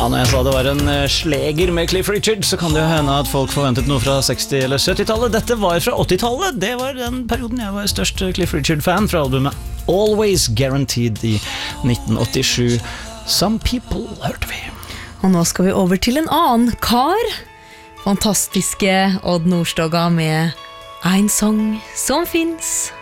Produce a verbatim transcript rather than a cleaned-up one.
Ja, når jeg sa det var en eh, sleger med Cliff Richard, så kan det jo hende at folk forventet noe fra seksti- eller syttitallet. Dette var fra åttitallet. Det var den perioden jeg var størst Cliff Richard-fan fra albumet Always Guaranteed i nitten åttisju. Some People hørte vi. Og nå skal vi over til en annen kar. Fantastiske Odd Nordstoga med En sang som finnes.